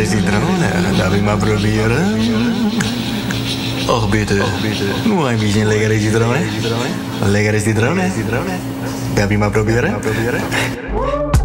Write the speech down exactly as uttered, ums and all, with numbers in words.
is die drone? Dat heb ik maar proberen. Och, beter. Hoe een beetje lekker is die drone? Lekker is die drone? Dat heb ik maar proberen.